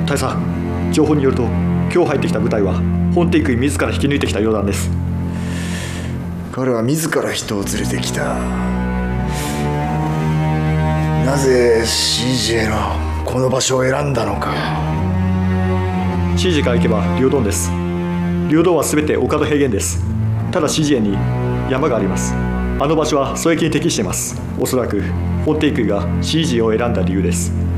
大佐、情報によると今日入ってきた部隊は本テイクイ自ら引き抜いてきたようなんです。 彼は自ら人を連れてきた。なぜ CJ のこの場所を選んだのか。 CJ から行けば両ドンです。両ドンは全て丘の平原です。ただ CJ に山があります。あの場所は狙撃に適しています。おそらく本テイクイが CJ を選んだ理由です。